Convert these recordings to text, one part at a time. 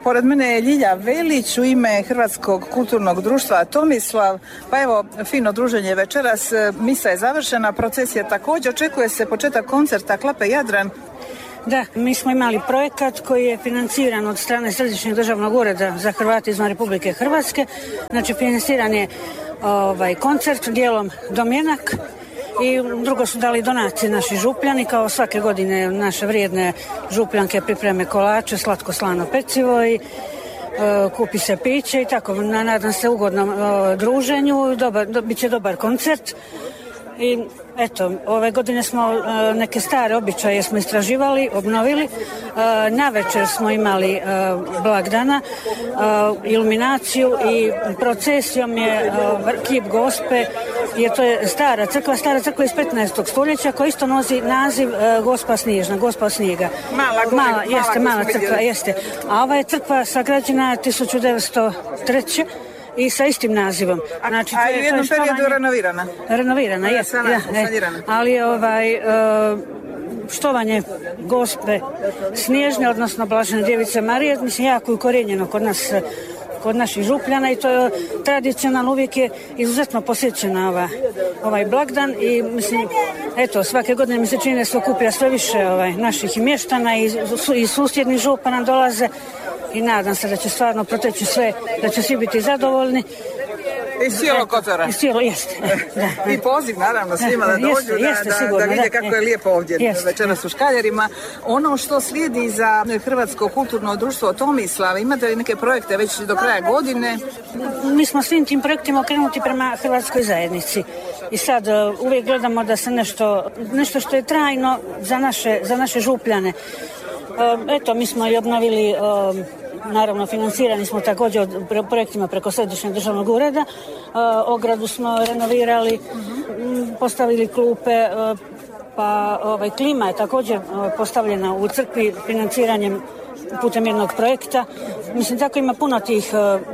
Pored mene je Ljilja Velić u ime Hrvatskog kulturnog društva Tomislav. Pa evo, fino druženje večeras, misa je završena, procesija također, očekuje se početak koncerta Klape Jadran. Da, mi smo imali projekat koji je financiran od strane Središnjeg državnog ureda za Hrvate izvan Republike Hrvatske. Znači, financiran je koncert dijelom Domjenak i drugo su dali donacije naši župljani, kao svake godine naše vrijedne župljanke pripreme kolače, slatko slano pecivo i kupi se piće i tako. Nadam se ugodnom druženju, bit će dobar koncert. I eto, ove godine smo neke stare običaje smo istraživali, obnovili. Navečer smo imali blagdana, iluminaciju i procesijom je kip Gospe, jer to je stara crkva iz 15. stoljeća koja isto nosi naziv Gospa Snježna, Gospa Snijega. Mala crkva, jeste. A ova je crkva sagrađena 1903. i sa istim nazivom. Znači, a u jednom periodu renovirana? Renovirana, je. Ali štovanje Gospe Snježne, odnosno Blažene Djevice Marije, mislim, jako ukorijenjeno kod naših župljana i to je tradicionalno, uvijek je izuzetno posjećena ovaj blagdan i mislim, eto, svake godine mi se čini da se okuplja sve više naših mještana i susjednih župa nam dolaze i nadam se da će stvarno proteći sve, da će svi biti zadovoljni. Iz cijelog Kotora. Iz cijelog, jeste. I poziv naravno svima da dođu, da vide kako je lijepo ovdje večeras u Škaljerima. Ono što slijedi za Hrvatsko kulturno društvo Tomislav, imate li neke projekte već do kraja godine? Mi smo svim tim projektima okrenuti prema Hrvatskoj zajednici. I sad uvijek gledamo da se nešto što je trajno za naše župljane. Eto, mi smo i obnovili, naravno financirani smo također projektima preko Središnjeg državnog ureda, ogradu smo renovirali, postavili klupe, pa klima je također postavljena u crkvi financiranjem putem jednog projekta. Mislim, tako ima puno tih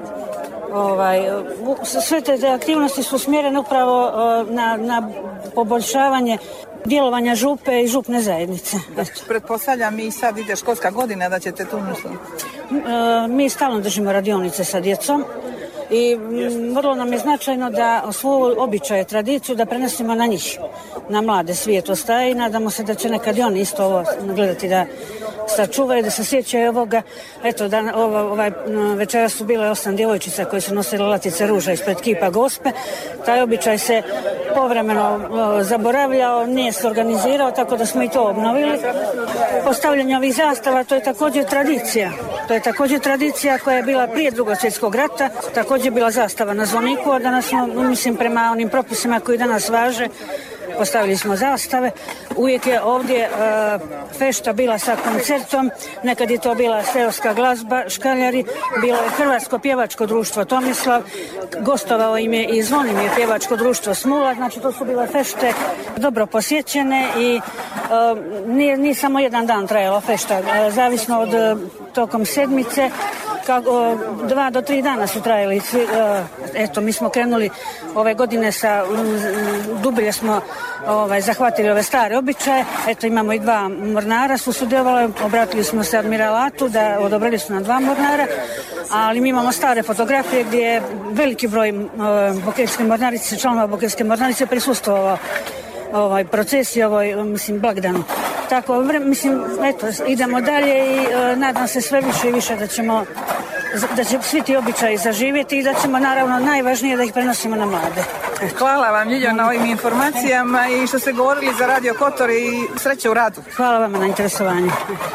sve te aktivnosti su usmjerene upravo na poboljšavanje djelovanja župe i župne zajednice. Pretpostavljam i sad ide školska godina da ćete tu nešto? Mi stalno držimo radionice sa djecom i vrlo nam je značajno da svoju običaje, tradiciju da prenesemo na njih, na mlade svijet ostaje i nadamo se da će nekad i oni isto ovo gledati da sačuvaju, da se sjećaju ovoga. Eto, večera su bile 8 djevojčica koje su nosile latice ruža ispred kipa Gospe. Taj običaj se povremeno zaboravljao, nije se organizirao, tako da smo i to obnovili. Postavljanje ovih zastava, to je također tradicija. To je također tradicija koja je bila prije Drugog svjetskog rata, također bila zastava na zvoniku, a danas smo, mislim, prema onim propisima koji danas važe, postavili smo zastave. Uvijek je ovdje fešta bila sa koncertom, nekad je to bila seoska glazba, Škaljari, bilo je Hrvatsko pjevačko društvo Tomislav, gostovao im je i Zvonimir pjevačko društvo Smula, znači to su bile fešte dobro posjećene i nije samo jedan dan trajala fešta, zavisno od tokom sedmice, 2 do 3 dana su trajali. Eto, mi smo krenuli ove godine dublje smo zahvatili ove stare običaje. Eto, imamo i 2 mornara su sudjelovali, obratili smo se admiralatu da odobrili su nam 2 mornara, ali mi imamo stare fotografije gdje je veliki broj Bokeljske mornarice, članova Bokeljske mornarice prisustvovao procesi, blagdanu. Tako, mislim, eto, idemo dalje i nadam se sve više i više da će svi ti običaji zaživjeti i da ćemo, naravno, najvažnije da ih prenosimo na mlade. Hvala vam, Ljiljo, na ovim informacijama i što ste govorili za Radio Kotor i sreće u radu. Hvala vam na interesovanju.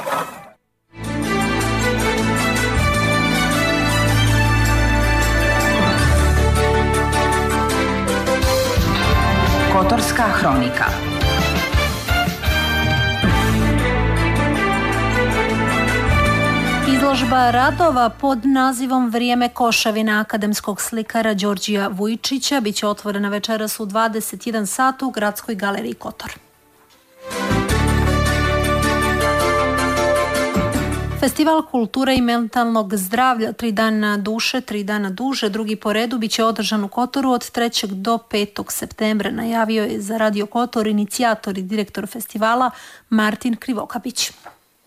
Kotorska hronika. Izložba radova pod nazivom Vrijeme koševina akademskog slikara Đorđija Vujčića bit će otvorena večeras u 21 sat u Gradskoj galeriji Kotor. Festival kulture i mentalnog zdravlja 3 dana duše, 3 dana duže, drugi po redu, bit će održan u Kotoru od 3. do 5. septembra. Najavio je za Radio Kotor inicijator i direktor festivala Martin Krivokapić.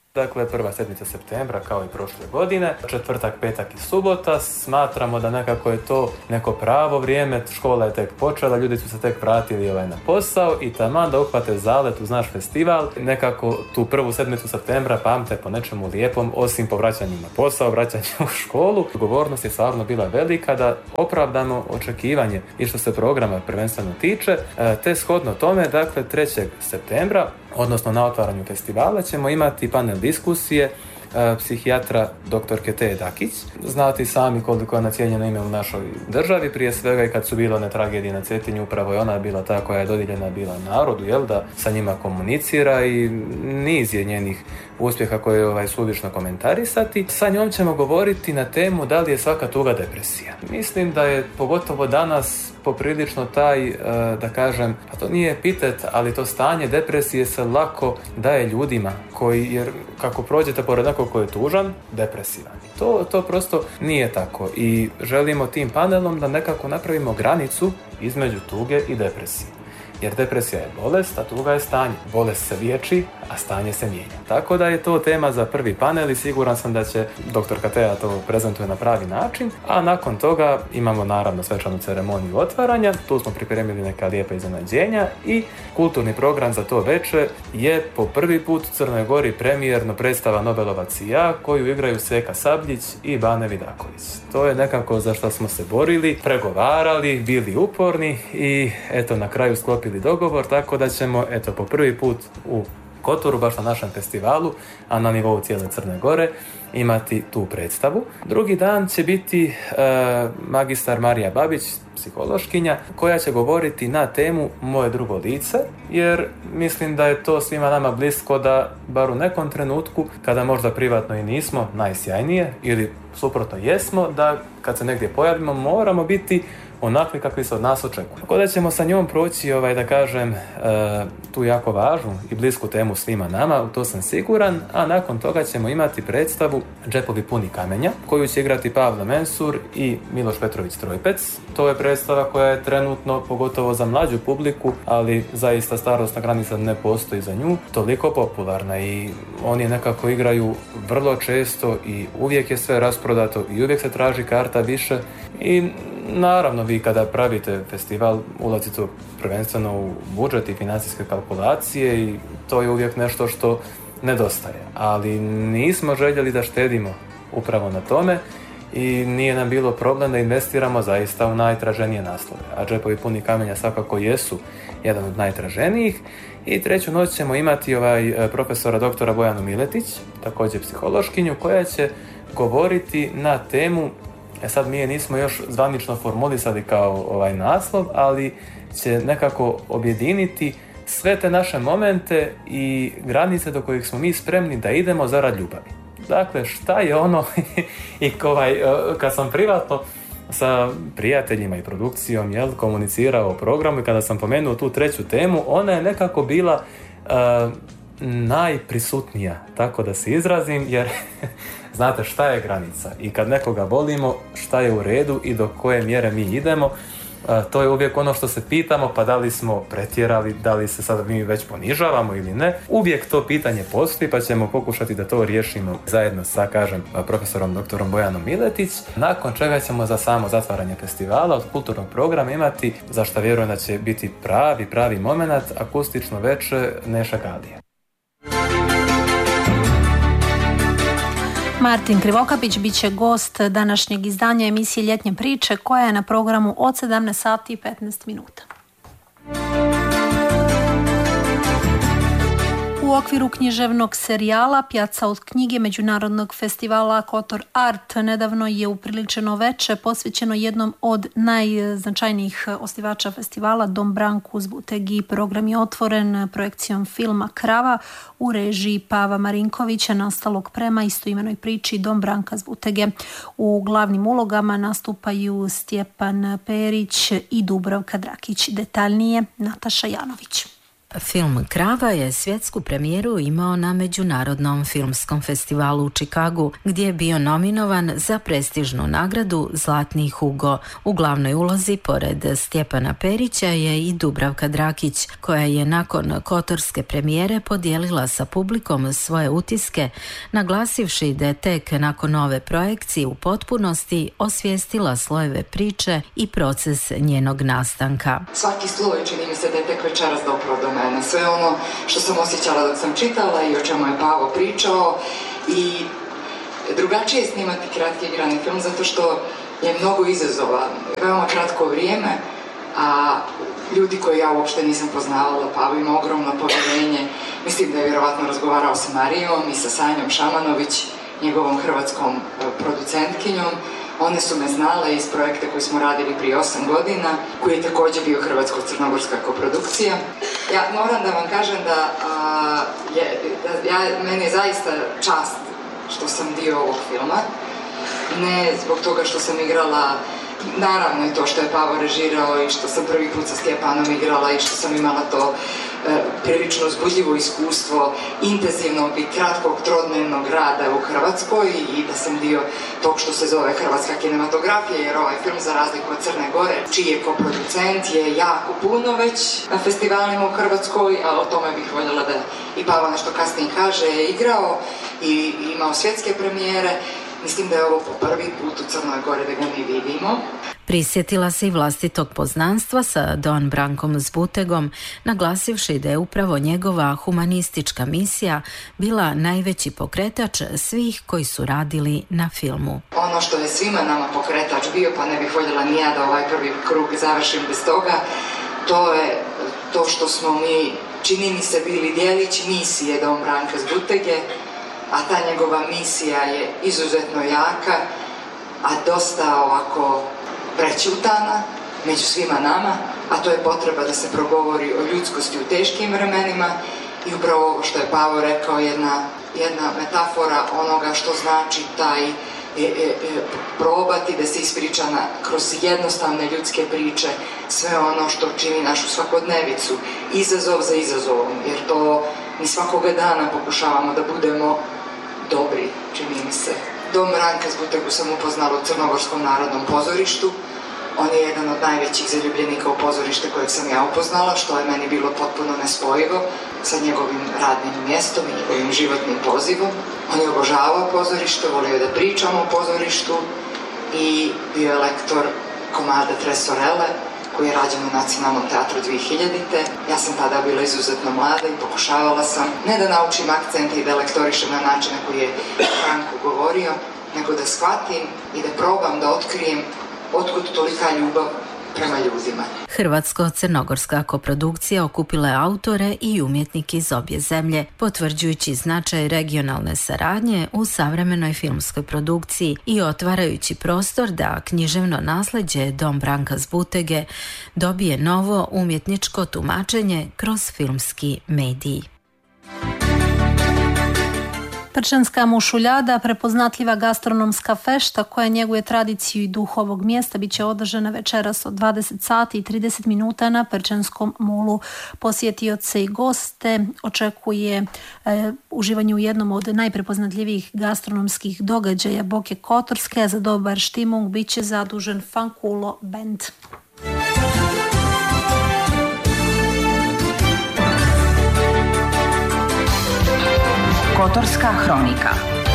Dakle, prva sedmica septembra kao i prošle godine, četvrtak, petak i subota. Smatramo da nekako je to neko pravo vrijeme, škola je tek počela, ljudi su se tek vratili na posao i taman da uhvate zalet uz naš festival. Nekako tu prvu sedmicu septembra pamte po nečemu lijepom, osim po vraćanju na posao, vraćanju u školu. Odgovornost je stvarno bila velika da opravdamo očekivanje i što se programa prvenstveno tiče, te shodno tome, dakle 3. septembra, odnosno na otvaranju festivala, ćemo imati panel diskusije psihijatra dr. Teje Dakić. Znate sami koliko je nacijenjeno ime u našoj državi, prije svega i kad su bile one tragedije na Cetinju, upravo je ona bila ta koja je dodijeljena bila narodu, da sa njima komunicira i niz je njenih uspjeha koje je suvišno komentarisati. Sa njom ćemo govoriti na temu da li je svaka tuga depresija. Mislim da je pogotovo danas poprilično taj, da kažem, pa to nije epitet, ali to stanje depresije se lako daje ljudima koji, jer kako prođete pored nekog koji je tužan, depresivan. To prosto nije tako i želimo tim panelom da nekako napravimo granicu između tuge i depresije. Jer depresija je bolest, a tuga je stanje. Bolest se liječi, a stanje se mijenja. Tako da je to tema za prvi panel i siguran sam da će dr. Teja to prezentuje na pravi način. A nakon toga imamo naravno svečanu ceremoniju otvaranja. Tu smo pripremili neka lijepa iznenađenja i kulturni program za to večer je po prvi put u Crnoj Gori premijerno predstava Nobelovac i ja, koju igraju Seka Sabljić i Bane Vidaković. To je nekako za što smo se borili, pregovarali, bili uporni i eto na kraju sklopili dogovor, tako da ćemo po prvi put u Kotoru, baš na našem festivalu, a na nivou cijele Crne Gore, imati tu predstavu. Drugi dan će biti magistar Marija Babić, psihološkinja, koja će govoriti na temu Moje drugo lice, jer mislim da je to svima nama blisko da bar u nekom trenutku, kada možda privatno i nismo najsjajnije, ili suprotno jesmo, da kad se negdje pojavimo moramo biti onakvi kakvi se od nas očekuju. Tako da ćemo sa njom proći, da kažem, tu jako važnu i blisku temu svima nama, u to sam siguran, a nakon toga ćemo imati predstavu Džepovi puni kamenja, koju će igrati Pavle Mensur i Miloš Petrović Trojpec. To je predstava koja je trenutno, pogotovo za mlađu publiku, ali zaista starosna granica ne postoji za nju, toliko popularna i oni nekako igraju vrlo često i uvijek je sve rasprodato i uvijek se traži karta više i naravno vi kada pravite festival ulazite prvenstveno u budžet i financijske kalkulacije i to je uvijek nešto što nedostaje. Ali nismo željeli da štedimo upravo na tome i nije nam bilo problem da investiramo zaista u najtraženije naslove. A Džepovi puni kamenja svakako jesu jedan od najtraženijih. I treću noć ćemo imati profesora doktora Bojanu Miletić, također psihološkinju, koja će govoriti na temu, sad mi je nismo još zvanično formulisali kao naslov, ali će nekako objediniti sve te naše momente i granice do kojih smo mi spremni da idemo zarad ljubavi. Dakle, šta je ono i kad sam privatno sa prijateljima i produkcijom komunicirao o programu i kada sam pomenuo tu treću temu, ona je nekako bila najprisutnija, tako da se izrazim, jer znate šta je granica i kad nekoga volimo, šta je u redu i do koje mjere mi idemo. To je uvijek ono što se pitamo, pa da li smo pretjerali, da li se sada mi već ponižavamo ili ne. Uvijek to pitanje postoji, pa ćemo pokušati da to riješimo zajedno sa, profesorom doktorom Bojanom Miletić, nakon čega ćemo za samo zatvaranje festivala od kulturnog programa imati, za što vjerujem da će biti pravi moment, akustično večer Neša Galija. Martin Krivokapić bit će gost današnjeg izdanja emisije Ljetnje priče koja je na programu od 17 sati i 15 minuta. U okviru književnog serijala Pjaca od knjige Međunarodnog festivala Kotor Art nedavno je upriličeno veče posvećeno jednom od najznačajnijih osnivača festivala, Dom Branku Zbutegi. Program je otvoren projekcijom filma Krava u režiji Pava Marinkovića, nastalog prema istoimenoj priči Dom Branka Zbutege. U glavnim ulogama nastupaju Stjepan Perić i Dubravka Drakić. Detaljnije Nataša Janović. Film Krava je svjetsku premijeru imao na Međunarodnom filmskom festivalu u Čikagu, gdje je bio nominovan za prestižnu nagradu Zlatni Hugo. U glavnoj ulozi, pored Stjepana Perića, je i Dubravka Drakić, koja je nakon kotorske premijere podijelila sa publikom svoje utiske, naglasivši da je tek nakon ove projekcije u potpunosti osvijestila slojeve priče i proces njenog nastanka. Svaki sloj čini mi se da je tek večeras dopro do mene. Sve ono što sam osjećala dok sam čitala i o čemu je Pavo pričao, i drugačije je snimati kratki igrani film zato što je mnogo izazova. Veoma kratko vrijeme, a ljudi koje ja uopšte nisam poznavala, Pavo ima ogromno povjerenje. Mislim da je vjerovatno razgovarao sa Marijom i sa Sanjom Šamanović, njegovom hrvatskom producentkinjom. One su me znale iz projekta koji smo radili prije 8 godina, koji je također bio hrvatsko-crnogorska koprodukcija. Ja moram da vam kažem meni je zaista čast što sam dio ovog filma. Ne zbog toga što sam igrala, naravno i to što je Pavo režirao i što sam prvi put sa Stjepanom igrala i što sam imala to prilično uzbudljivo iskustvo intenzivnog i kratkog trodnevnog rada u Hrvatskoj i da sam dio tog što se zove hrvatska kinematografija, jer ovaj film, za razliku od Crne Gore, čiji je koproducent, je jako puno već na festivalima u Hrvatskoj, a o tome bih voljela da i Pavo nešto kasnije kaže, je igrao i imao svjetske premijere. Mislim da je ovo po prvi put u Crnoj Gori da ga mi vidimo. Prisjetila se i vlastitog poznanstva sa Don Brankom Zbutegom, naglasivši da je upravo njegova humanistička misija bila najveći pokretač svih koji su radili na filmu. Ono što je svima nama pokretač bio, pa ne bih voljela ni ja da ovaj prvi krug završim bez toga, to je to što smo mi, čini mi se, bili djelić misije Don Branka Zbutege, a ta njegova misija je izuzetno jaka, a dosta ovako prećutana među svima nama, a to je potreba da se progovori o ljudskosti u teškim vremenima i upravo ovo što je Pavo rekao, jedna metafora onoga što znači taj probati da se ispriča kroz jednostavne ljudske priče sve ono što čini našu svakodnevicu, izazov za izazovom, jer to mi svakoga dana pokušavamo da budemo dobri, čini mi se. Don Branka Zbutegu sam upoznala u Crnogorskom narodnom pozorištu. On je jedan od najvećih zaljubljenika u pozorište kojeg sam ja upoznala, što je meni bilo potpuno nespojivo sa njegovim radnim mjestom i njegovim životnim pozivom. On je obožavao pozorište, volio je da pričamo o pozorištu i bio je lektor komada Tresorele, koji je rađen u Nacionalnom teatru 2000-te. Ja sam tada bila izuzetno mlada i pokušavala sam ne da naučim akcente i da lektorišem na način na koji je Branko govorio, nego da shvatim i da probam da otkrijem otkud tolika ljubav prema ljudima. Hrvatsko-crnogorska koprodukcija okupila je autore i umjetnike iz obje zemlje, potvrđujući značaj regionalne saradnje u savremenoj filmskoj produkciji i otvarajući prostor da književno nasljeđe Don Branka Zbutege dobije novo umjetničko tumačenje kroz filmski medij. Prčanska mušuljada, prepoznatljiva gastronomska fešta koja njeguje tradiciju i duh ovog mjesta, bit će održana večeras od 20 sati i 30 minuta na Prčanskom molu. Posjetioce i goste očekuje uživanje u jednom od najprepoznatljivijih gastronomskih događaja Boke Kotorske, a za dobar štimung bit će zadužen Fankulo Band. Kotorska hronika.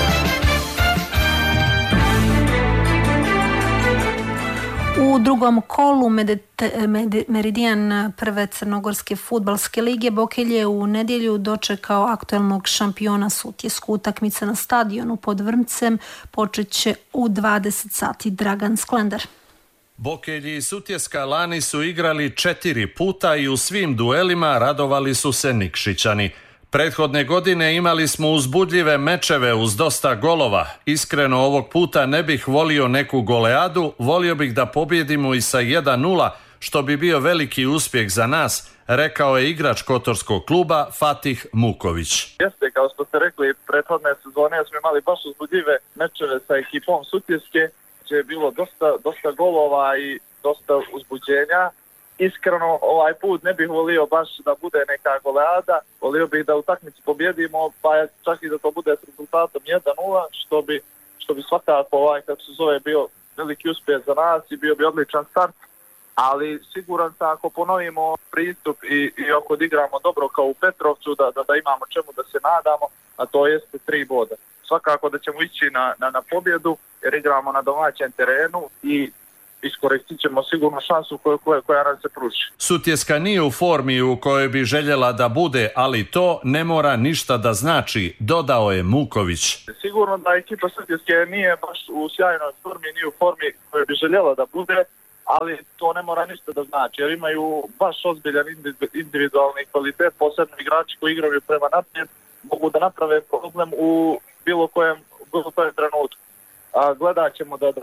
U drugom kolu Meridijan prve crnogorske fudbalske lige Bokelj je u nedjelju dočekao aktualnog šampiona Sutjesku. Utakmica na stadionu pod Vrmcem počet će u 20 sati. Dragan Sklendar. Bokelj i Sutjeska lani su igrali 4 puta i u svim duelima radovali su se Nikšićani. Prethodne godine imali smo uzbudljive mečeve uz dosta golova. Iskreno ovog puta ne bih volio neku goleadu, volio bih da pobjedimo i sa 1-0, što bi bio veliki uspjeh za nas, rekao je igrač kotorskog kluba Fatih Muković. Jeste, kao što ste rekli, prethodne sezone smo imali baš uzbudljive mečeve sa ekipom Sutjeske, gdje je bilo dosta golova i dosta uzbuđenja. iskreno ovaj put ne bih volio baš da bude neka goleada, volio bih da utakmici pobjedimo, pa čak i da to bude s rezultatom 1-0, što bi svakako kako se zove bio veliki uspjeh za nas i bio bi odličan start, ali siguran sam ako ponovimo pristup i ako igramo dobro kao u Petrovcu, da imamo čemu da se nadamo, a to jeste 3 boda. Svakako da ćemo ići na pobjedu jer igramo na domaćem terenu i iskoristit ćemo sigurno šansu koja nam se pruži. Sutjeska nije u formi u kojoj bi željela da bude, ali to ne mora ništa da znači, dodao je Muković. Sigurno da ekipa Sutjeske nije baš u sjajnoj formi, nije u formi kojoj bi željela da bude, ali to ne mora ništa da znači, jer imaju baš ozbiljan individualni kvalitet, posebno igrači koji igraju prema naprijed, mogu da naprave problem u bilo kojem trenutku. Gledat ćemo da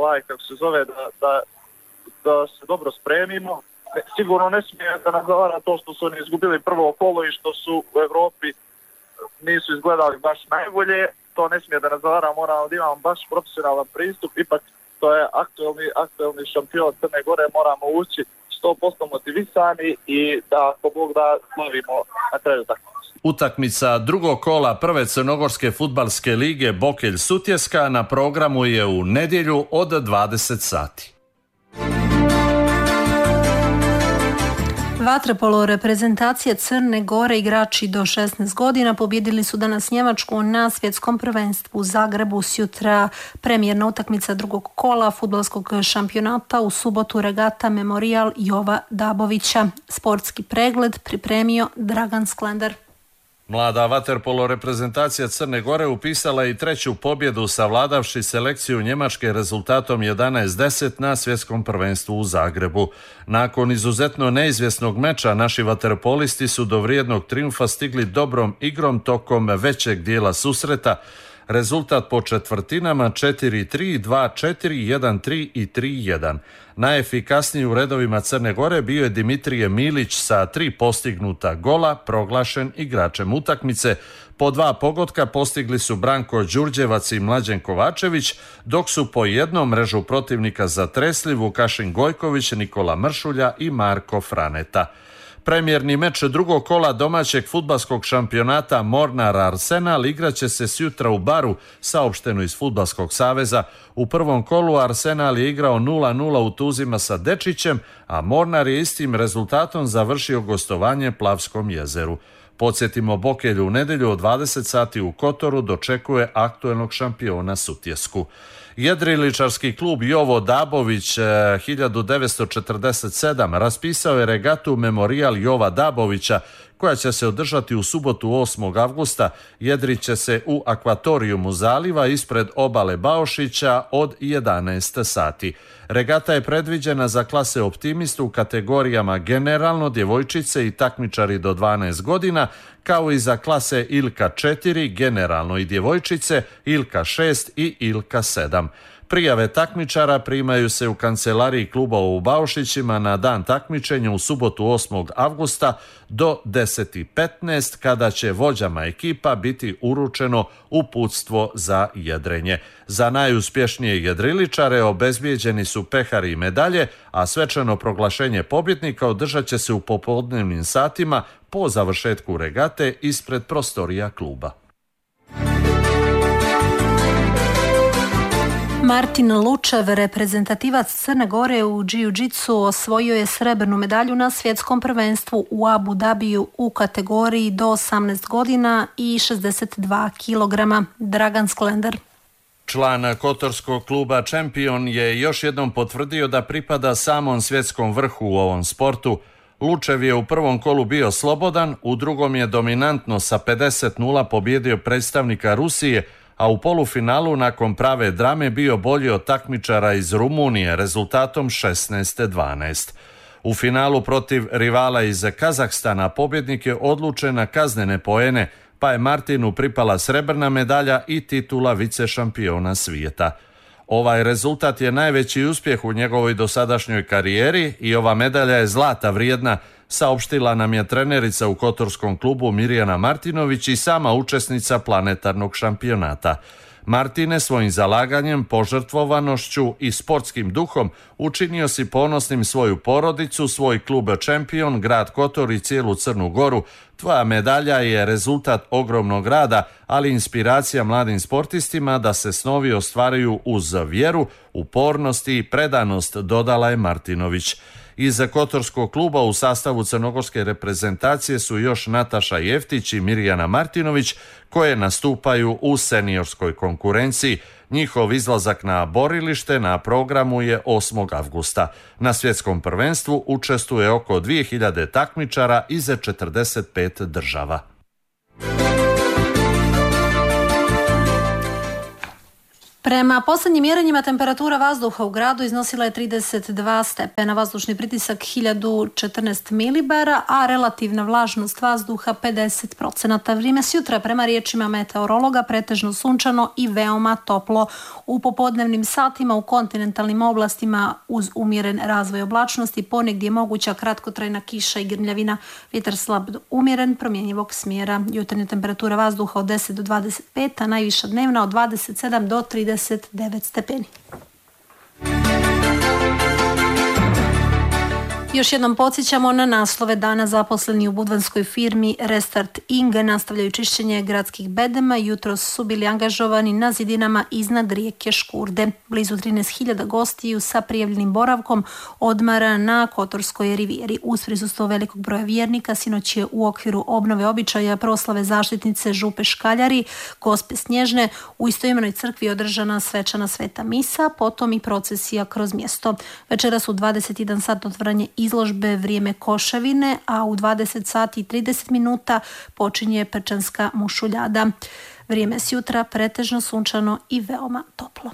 se dobro spremimo. Sigurno ne smije da nas zavara to što su oni izgubili prvo kolo i što su u Evropi nisu izgledali baš najbolje. To ne smije da nas zavara, moramo da imamo baš profesionalan pristup. Ipak to je aktuelni šampion Crne Gore, moramo ući 100% motivisani i da ako Bog da slavimo na kraju tako. Utakmica drugog kola prve crnogorske fudbalske lige Bokelj Sutjeska na programu je u nedjelju od 20 sati. Vaterpolo reprezentacije Crne Gore, igrači do 16 godina, pobjedili su danas Njemačku na svjetskom prvenstvu u Zagrebu. Sutra premijerna utakmica drugog kola fudbalskog šampionata, u subotu regata Memorijal Jova Dabovića. Sportski pregled pripremio Dragan Sklender. Mlada vaterpolo reprezentacija Crne Gore upisala i 3. pobjedu savladavši selekciju Njemačke rezultatom 11-10 na svjetskom prvenstvu u Zagrebu. Nakon izuzetno neizvjesnog meča naši vaterpolisti su do vrijednog triumfa stigli dobrom igrom tokom većeg dijela susreta. Rezultat po četvrtinama 4-3, 2-4, 1-3 i 3-1. Najefikasniji u redovima Crne Gore bio je Dimitrije Milić sa 3 postignuta gola, proglašen igračem utakmice. Po 2 pogotka postigli su Branko Đurđevac i Mlađen Kovačević, dok su po jednom mrežu protivnika zatresli Vukašin Gojković, Nikola Mršulja i Marko Franeta. Premijerni meč drugog kola domaćeg fudbalskog šampionata Mornar Arsenal igraće se sutra u Baru, saopšteno iz Fudbalskog saveza. U prvom kolu Arsenal je igrao 0-0 u Tuzima sa Dečićem, a Mornar je istim rezultatom završio gostovanje Plavskom jezeru. Podsjetimo, Bokelj u nedjelju od 20 sati u Kotoru dočekuje aktuelnog šampiona Sutjesku. Jedriličarski klub Jovo Dabović 1947 raspisao je regatu Memorijal Jova Dabovića koja će se održati u subotu 8. avgusta. Jedrit će se u akvatorijumu zaliva ispred obale Baošića od 11 sati. Regata je predviđena za klase optimistu u kategorijama generalno, djevojčice i takmičari do 12 godina, kao i za klase Ilka 4, generalno i djevojčice, Ilka 6 i Ilka 7. Prijave takmičara primaju se u kancelariji kluba u Baušićima na dan takmičenja u subotu 8. avgusta do 10:15 kada će vođama ekipa biti uručeno uputstvo za jedrenje. Za najuspješnije jedriličare obezbijeđeni su pehari i medalje, a svečano proglašenje pobjednika održat će se u popodnevnim satima po završetku regate ispred prostorija kluba. Martin Lučev, reprezentativac Crne Gore u džiu-džitsu, osvojio je srebrnu medalju na svjetskom prvenstvu u Abu Dhabiju u kategoriji do 18 godina i 62 kg. Dragan Sklender. Član kotorskog kluba Champion je još jednom potvrdio da pripada samom svjetskom vrhu u ovom sportu. Lučev je u prvom kolu bio slobodan, u drugom je dominantno sa 50-0 pobjedio predstavnika Rusije, a u polufinalu nakon prave drame bio bolji od takmičara iz Rumunije rezultatom 16-12. U finalu protiv rivala iz Kazahstana pobjednik je odlučen na kaznene poene, pa je Martinu pripala srebrna medalja i titula vicešampiona svijeta. Ovaj rezultat je najveći uspjeh u njegovoj dosadašnjoj karijeri i ova medalja je zlata vrijedna, saopštila nam je trenerica u kotorskom klubu Mirjana Martinović i sama učesnica planetarnog šampionata. Martine svojim zalaganjem, požrtvovanošću i sportskim duhom učinio si ponosnim svoju porodicu, svoj klub Čempion, grad Kotor i cijelu Crnu Goru. Tvoja medalja je rezultat ogromnog rada, ali inspiracija mladim sportistima da se snovi ostvaruju uz vjeru, upornost i predanost, dodala je Martinović. Iz Kotorskog kluba u sastavu crnogorske reprezentacije su još Nataša Jeftić i Mirjana Martinović, koje nastupaju u seniorskoj konkurenciji. Njihov izlazak na borilište na programu je 8. avgusta. Na svjetskom prvenstvu učestvuje oko 2000 takmičara iz 45 država. Prema posljednjim mjerenjima temperatura vazduha u gradu iznosila je 32 stepena, vazdušni pritisak 1014 milibara, a relativna vlažnost vazduha 50%. Vrijeme sutra prema riječima meteorologa pretežno sunčano i veoma toplo. U popodnevnim satima u kontinentalnim oblastima uz umjeren razvoj oblačnosti ponegdje je moguća kratkotrajna kiša i grmljavina. Vjetar slab do umjeren, promjenjivog smjera. Jutarnja temperatura vazduha od 10 do 25, a najviša dnevna od 27 do 39 stepeni. Još jednom podsjećamo na naslove dana. Zaposleni u budvanskoj firmi Restart Ing nastavljaju čišćenje gradskih bedema. Jutros su bili angažovani na zidinama iznad rijeke Škurde. Blizu 13.000 gostiju sa prijavljenim boravkom odmara na Kotorskoj rivijeri. Uz prisustvo velikog broja vjernika sinoć je u okviru obnove običaja proslave zaštitnice Župe Škaljari, Gospe Snježne, u istoimenoj crkvi održana svečana sveta misa, potom i procesija kroz mjesto. Večeras u 21 sat otvaranje izložbe Vrijeme koševine, a u 20 sati i 30 minuta počinje Pečanska mušuljada. Vrijeme s jutra pretežno sunčano i veoma toplo.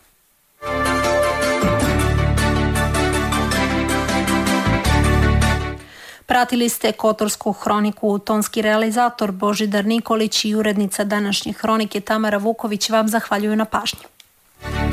Pratili ste Kotorsku hroniku. Tonski realizator Božidar Nikolić i urednica današnje hronike Tamara Vuković vam zahvaljuju na pažnji.